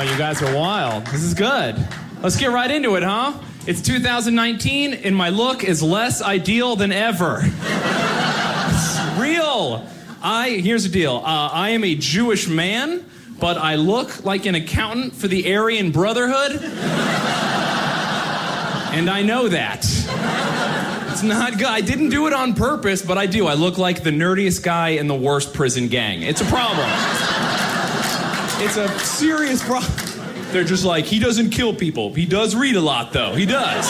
You guys are wild. This is good. Let's get right into it, huh? It's 2019, and my look is less ideal than ever. It's real. Here's the deal. I am a Jewish man, but I look like an accountant for the Aryan Brotherhood. And I know that. It's not good. I didn't do it on purpose, but I do. I look like the nerdiest guy in the worst prison gang. It's a problem. It's a serious problem. They're just like, he doesn't kill people. He does read a lot, though. He does.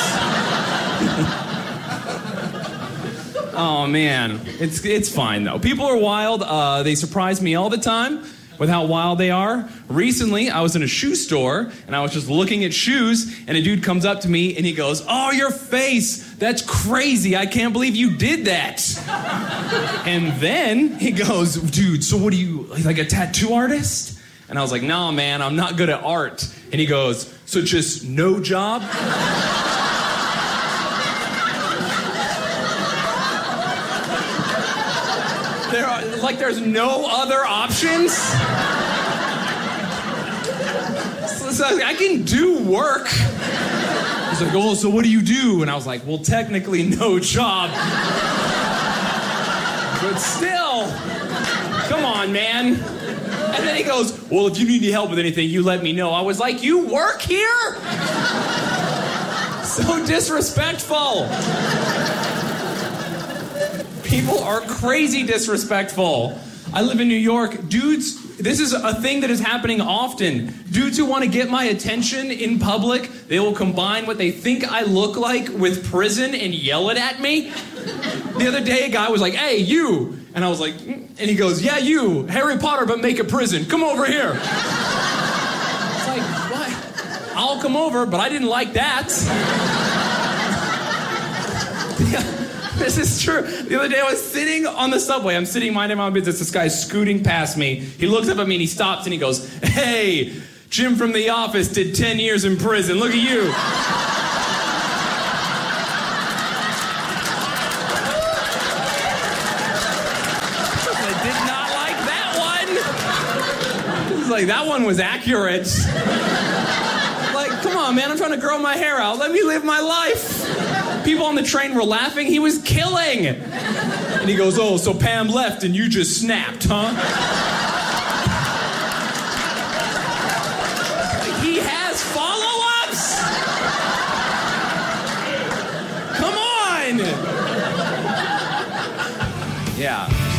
Oh, man. It's fine, though. People are wild. They surprise me all the time with how wild they are. Recently, I was in a shoe store, and I was just looking at shoes, and a dude comes up to me, and he goes, "Oh, your face. That's crazy. I can't believe you did that." And then he goes, "Dude, so what are you, like a tattoo artist?" And I was like, "Nah, man, I'm not good at art." And he goes, "So just no job?" There's no other options? So I can do work. He's like, "Oh, so what do you do?" And I was like, "Well, technically no job." But still, come on, man. And then he goes, "Well, if you need any help with anything, you let me know." I was like, "You work here?" So disrespectful. People are crazy disrespectful. I live in New York. Dudes, this is a thing that is happening often. Dudes who want to get my attention in public, they will combine what they think I look like with prison and yell it at me. The other day, a guy was like, "Hey, you." And I was like, and he goes, "Yeah, you. Harry Potter, but make it prison. Come over here." It's like, what? I'll come over, but I didn't like that. Yeah. This is true. The other day I was sitting on the subway. I'm sitting minding my own business. This guy's scooting past me. He looks up at me and he stops and he goes, "Hey, Jim from The Office did 10 years in prison. Look at you." I did not like that one. It was like, that one was accurate. Like, come on, man. I'm trying to grow my hair out. Let me live my life. People on the train were laughing. He was killing. And he goes, "Oh, so Pam left and you just snapped, huh?" He has follow-ups? Come on. Yeah.